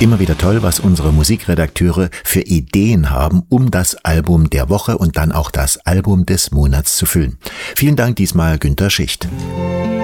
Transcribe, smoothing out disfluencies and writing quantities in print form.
Immer wieder toll, was unsere Musikredakteure für Ideen haben, um das Album der Woche und dann auch das Album des Monats zu füllen. Vielen Dank diesmal Günter Schicht.